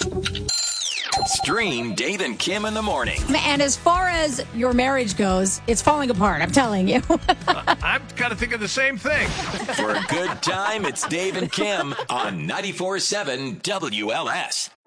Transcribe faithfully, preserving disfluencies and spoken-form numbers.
Stream Dave and Kim in the morning. And as far as your marriage goes, it's falling apart, I'm telling you. uh, I'm kind of thinking the same thing. For a good time, it's Dave and Kim on ninety-four point seven W L S.